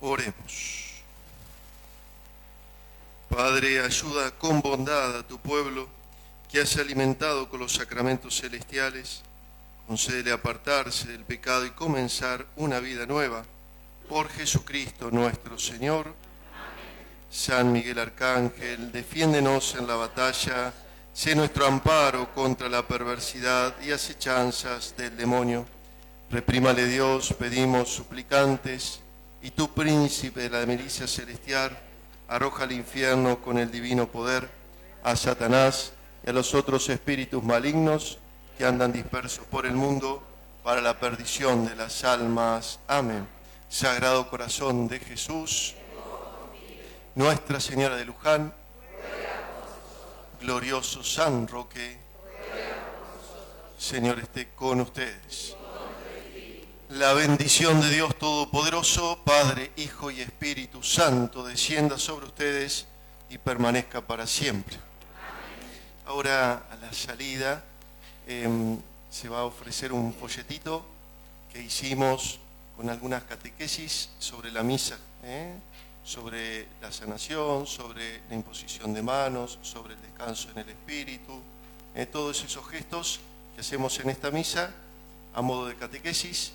Oremos. Padre, ayuda con bondad a tu pueblo que has alimentado con los sacramentos celestiales. Concédele apartarse del pecado y comenzar una vida nueva. Por Jesucristo nuestro Señor. San Miguel Arcángel, defiéndenos en la batalla, sé nuestro amparo contra la perversidad y acechanzas del demonio. Reprímale Dios, pedimos suplicantes, y tú, príncipe de la milicia celestial, arroja al infierno con el divino poder a Satanás y a los otros espíritus malignos que andan dispersos por el mundo para la perdición de las almas. Amén. Sagrado Corazón de Jesús, Nuestra Señora de Luján, glorioso San Roque, Señor esté con ustedes. La bendición de Dios Todopoderoso, Padre, Hijo y Espíritu Santo, descienda sobre ustedes y permanezca para siempre. Ahora, a la salida, se va a ofrecer un folletito que hicimos con algunas catequesis sobre la misa, sobre la sanación, sobre la imposición de manos, sobre el descanso en el espíritu, todos esos gestos que hacemos en esta misa a modo de catequesis.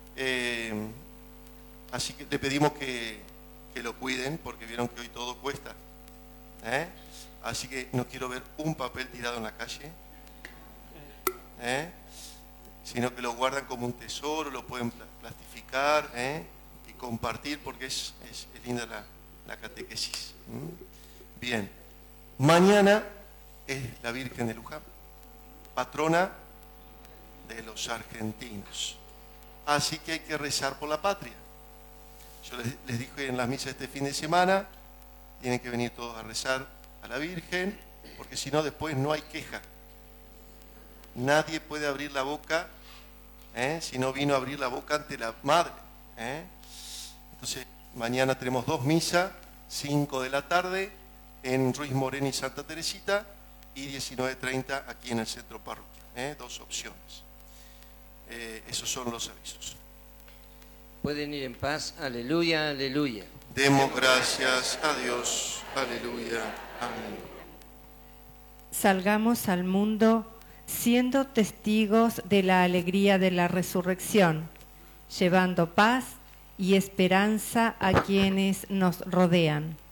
Así que le pedimos que lo cuiden, porque vieron que hoy todo cuesta. Así que no quiero ver un papel tirado en la calle, sino que lo guardan como un tesoro, lo pueden plastificar, y compartir, porque es linda la catequesis. Bien, mañana es la Virgen de Luján, patrona de los argentinos. Así que hay que rezar por la patria. Yo les dije en las misas este fin de semana, tienen que venir todos a rezar a la Virgen, porque si no después no hay queja. Nadie puede abrir la boca, si no vino a abrir la boca ante la Madre. Entonces, mañana tenemos 2 misas, 5 de la tarde, en Ruiz Moreno y Santa Teresita, y 19:30 aquí en el centro parroquial. 2 opciones. Esos son los avisos. Pueden ir en paz. Aleluya, aleluya. Demos gracias a Dios. Aleluya. Amén. Salgamos al mundo siendo testigos de la alegría de la resurrección, llevando paz y esperanza a quienes nos rodean.